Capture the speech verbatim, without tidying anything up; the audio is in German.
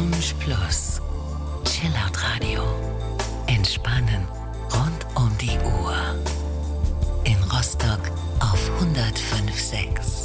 Lounge Plus. Chillout Radio. Entspannen rund um die Uhr. In Rostock auf hundertfünf Komma sechs.